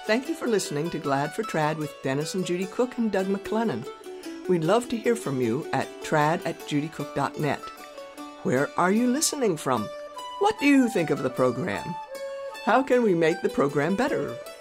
Thank you for listening to Glad for Trad with Dennis and Judy Cook and Doug McLennan. We'd love to hear from you at trad@judycook.net. Where are you listening from? What do you think of the program? How can we make the program better?